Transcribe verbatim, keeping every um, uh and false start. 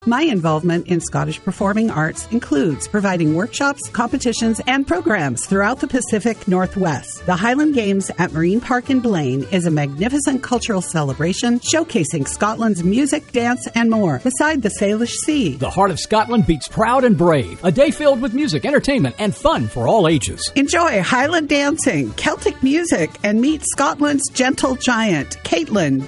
My involvement in Scottish performing arts includes providing workshops, competitions, and programs throughout the Pacific Northwest. The Highland Games at Marine Park in Blaine is a magnificent cultural celebration showcasing Scotland's music, dance, and more beside the Salish Sea. The heart of Scotland beats proud and brave. A day filled with music, entertainment, and fun for all ages. Enjoy Highland dancing, Celtic music, and meet Scotland's gentle giant, Caitlin,